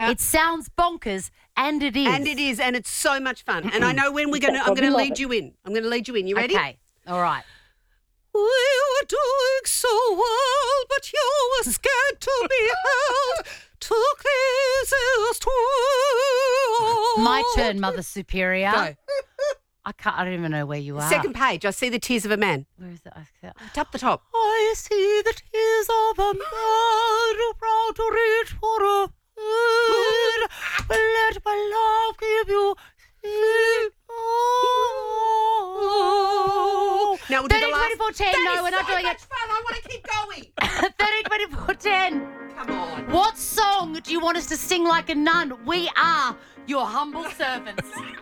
It sounds bonkers, and it is. And it is, and it's so much fun. And I know when I'm going to lead you in. I'm going to lead you in. You ready? Okay. All right. We were doing so well, but you were scared to be held. Took this as true. My turn, Mother Superior. Go. I don't even know where you are. Second page. I see the tears of a man. Where is it? It's up the top. I see the tears of a man who proud to reach for a bird. Let my love give you sleep. Now we'll do the 30, last. 24, 10. No, we're not doing it. Fun. I want to keep going. 30, 24, 10. Come on. What song do you want us to sing like a nun? We are your humble servants.